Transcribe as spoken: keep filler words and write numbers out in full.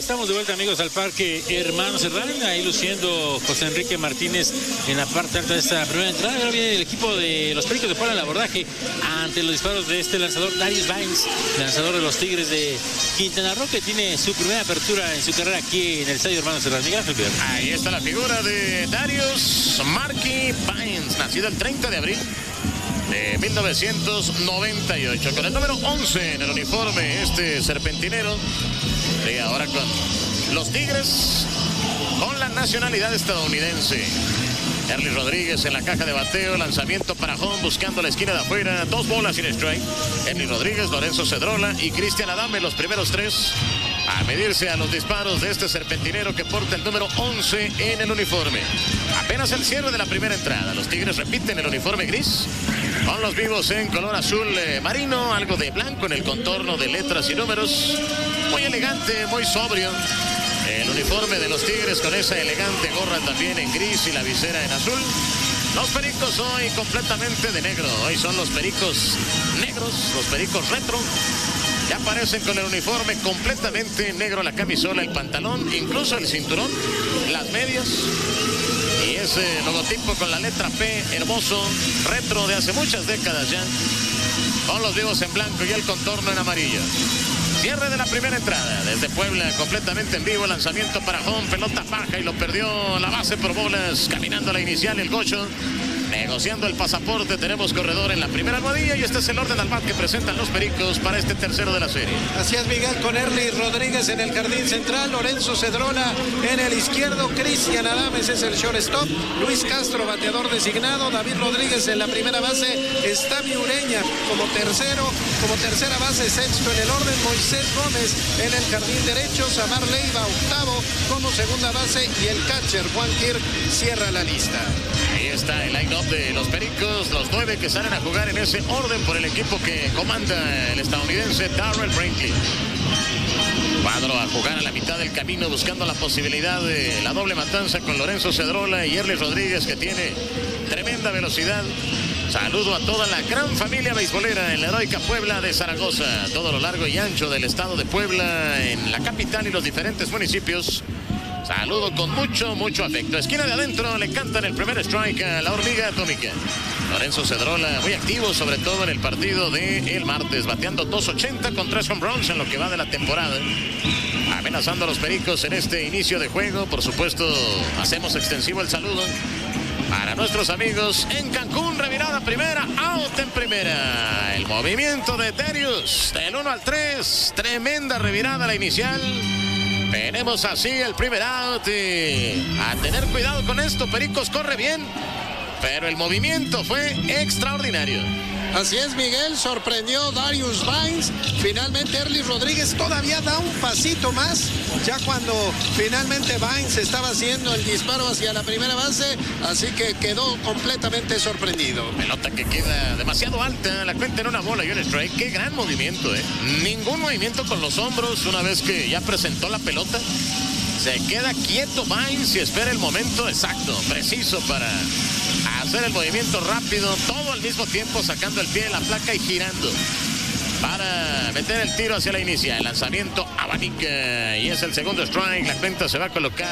Estamos de vuelta, amigos, al Parque Hermano Serrano, ahí luciendo José Enrique Martínez en la parte alta de esta primera entrada. Ahora viene el equipo de los Pericos de Puebla al abordaje ante los disparos de este lanzador Darius Vines, lanzador de los Tigres de Quintana Roo, que tiene su primera apertura en su carrera aquí en el Estadio Hermano Serrano. Miguel Ángel Pérez. Ahí está la figura de Darius Marky Vines, nacido el treinta de abril de mil novecientos noventa y ocho, con el número once en el uniforme, este serpentinero. Y ahora con los Tigres, con la nacionalidad estadounidense. Erly Rodríguez en la caja de bateo, lanzamiento para home, buscando la esquina de afuera, dos bolas sin strike. Erly Rodríguez, Lorenzo Cedrola y Cristian Adame, los primeros tres a medirse a los disparos de este serpentinero que porta el número once en el uniforme. Apenas el cierre de la primera entrada. Los Tigres repiten el uniforme gris con los vivos en color azul eh, marino, algo de blanco en el contorno de letras y números. Muy elegante, muy sobrio. El uniforme de los Tigres con esa elegante gorra también en gris y la visera en azul. Los Pericos hoy completamente de negro. Hoy son los Pericos negros, los Pericos retro. Ya aparecen con el uniforme completamente negro, la camisola, el pantalón, incluso el cinturón, las medias. Y ese logotipo con la letra P, hermoso, retro de hace muchas décadas ya. Con los vivos en blanco y el contorno en amarillo. Cierre de la primera entrada desde Puebla, completamente en vivo, lanzamiento para home, pelota baja y lo perdió la base por bolas, caminando a la inicial el Gocho, negociando el pasaporte. Tenemos corredor en la primera almohadilla y este es el orden al bat que presentan los Pericos para este tercero de la serie. Así es, Miguel, con Erly Rodríguez en el jardín central, Lorenzo Cedrola en el izquierdo, Cristian Adames es el shortstop, Luis Castro bateador designado, David Rodríguez en la primera base, Estavio Ureña como tercero, como tercera base, sexto en el orden, Moisés Gómez en el jardín derecho, Samar Leiva octavo como segunda base y el catcher Juan Kirk cierra la lista. Ahí está el line-up de los Pericos, los nueve que salen a jugar en ese orden por el equipo que comanda el estadounidense Darrell Brinkley. Cuadro a jugar a la mitad del camino buscando la posibilidad de la doble matanza con Lorenzo Cedrola y Erly Rodríguez, que tiene tremenda velocidad. Saludo a toda la gran familia beisbolera en la heroica Puebla de Zaragoza, todo lo largo y ancho del estado de Puebla, en la capital y los diferentes municipios. Saludo con mucho, mucho afecto. Esquina de adentro, le cantan el primer strike a la hormiga atómica. Lorenzo Cedrola muy activo, sobre todo en el partido del martes, bateando dos ochenta con tres home runs en lo que va de la temporada. Amenazando a los Pericos en este inicio de juego. Por supuesto, hacemos extensivo el saludo para nuestros amigos en Cancún. Revirada primera, out en primera. El movimiento de Darius del uno al tres. Tremenda revirada la inicial. Tenemos así el primer out y a tener cuidado con esto. Pericos corre bien, pero el movimiento fue extraordinario. Así es, Miguel, sorprendió Darius Vines. Finalmente Erly Rodríguez todavía da un pasito más. Ya cuando finalmente Vines estaba haciendo el disparo hacia la primera base, así que quedó completamente sorprendido. Pelota que queda demasiado alta, la cuenta en una bola y un strike. Qué gran movimiento, ¿eh? Ningún movimiento con los hombros una vez que ya presentó la pelota. Se queda quieto Vines y espera el momento exacto, preciso para hacer el movimiento rápido, todo al mismo tiempo sacando el pie de la placa y girando para meter el tiro hacia la inicia. El lanzamiento abanica y es el segundo strike. La cuenta se va a colocar